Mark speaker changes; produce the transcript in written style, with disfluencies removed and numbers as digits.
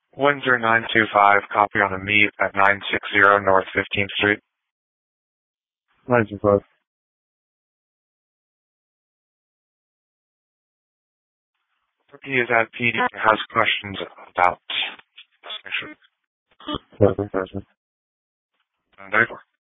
Speaker 1: Windsor 925, copy on the meet at 960 North 15th Street.
Speaker 2: 925.
Speaker 1: He is at PD and has questions about this mission.
Speaker 2: Perfect.
Speaker 1: 94.